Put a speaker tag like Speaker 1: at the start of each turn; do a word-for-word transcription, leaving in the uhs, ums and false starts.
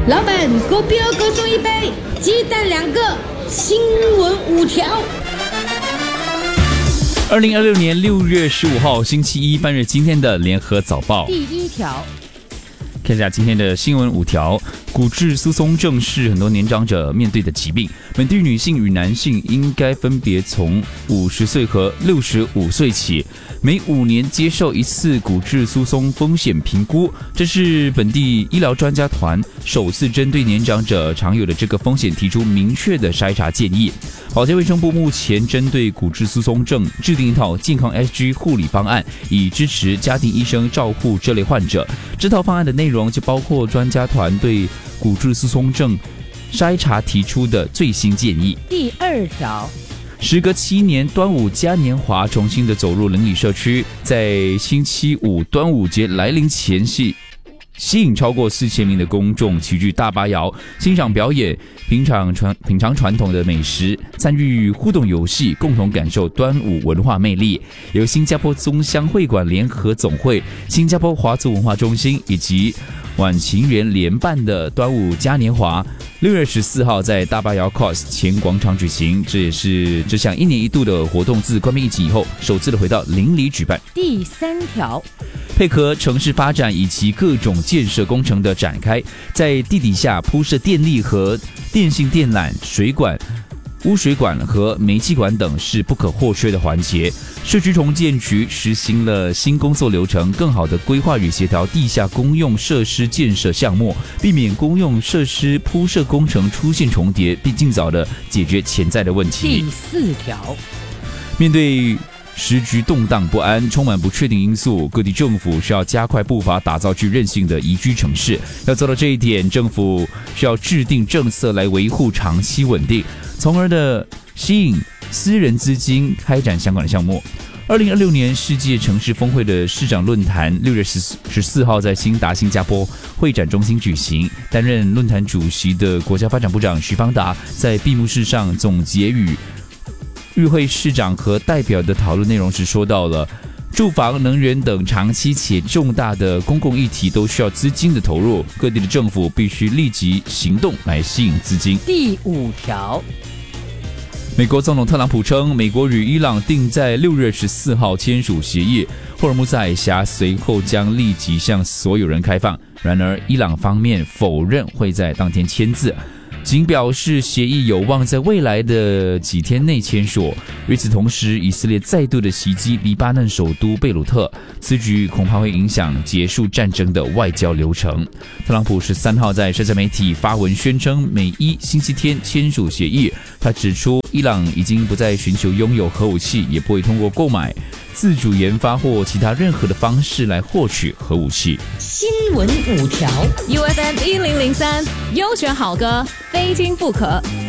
Speaker 1: 老板，狗标各送一杯，鸡蛋两个，新闻五条。
Speaker 2: 二零二六年六月十五号星期一，翻阅今天的联合早报。
Speaker 3: 第一条，
Speaker 2: 看一下今天的新闻五条。骨质疏松症是很多年长者面对的疾病，本地女性与男性应该分别从五十岁和六十五岁起，每五年接受一次骨质疏松风险评估。这是本地医疗专家团首次针对年长者常有的这个风险提出明确的筛查建议。保健卫生部目前针对骨质疏松症制定一套健康 S G 护理方案，以支持家庭医生照护这类患者。这套方案的内容就包括专家团对骨质疏松症筛查提出的最新建议。
Speaker 3: 第二条，
Speaker 2: 时隔七年，端午嘉年华重新的走入邻里社区，在星期五端午节来临前夕，吸引超过四千名的公众齐聚大巴窑，欣赏表演，品尝传品尝传统的美食，参与互动游戏，共同感受端午文化魅力。由新加坡宗乡会馆联合总会、新加坡华族文化中心以及晚晴园联办的端午嘉年华，六月十四号在大巴窑 Cos 前广场举行。这也是这项一年一度的活动自关闭疫情以后，首次的回到邻里举办。
Speaker 3: 第三条，
Speaker 2: 配合城市发展以及各种建设工程的展开，在地底下铺设电力和电信电缆、水管、污水管和煤气管等是不可或缺的环节。社区重建局实行了新工作流程，更好地规划与协调地下公用设施建设项目，避免公用设施铺设工程出现重叠，并尽早地解决潜在的问题。
Speaker 3: 第四条，
Speaker 2: 面对时局动荡不安，充满不确定因素，各地政府需要加快步伐，打造具韧性的宜居城市。要做到这一点，政府需要制定政策来维护长期稳定，从而的吸引私人资金开展相关的项目。二零二六年世界城市峰会的市长论坛六月十四号在新达新加坡会展中心举行。担任论坛主席的国家发展部长徐方达在闭幕式上总结与与会市长和代表的讨论内容时说到了，住房、能源等长期且重大的公共议题都需要资金的投入，各地的政府必须立即行动来吸引资金。
Speaker 3: 第五条，
Speaker 2: 美国总统特朗普称，美国与伊朗定在六月十四号签署协议，霍尔木兹海峡随后将立即向所有人开放。然而，伊朗方面否认会在当天签字，仅表示协议有望在未来的几天内签署。与此同时，以色列再度的袭击黎巴嫩首都贝鲁特，此举恐怕会影响结束战争的外交流程。特朗普十三号在社交媒体发文宣称，每一星期天签署协议。他指出，伊朗已经不再寻求拥有核武器，也不会通过购买、自主研发或其他任何的方式来获取核武器。
Speaker 1: 新闻五条
Speaker 3: U F M 一零零三，优选好歌，非听不可。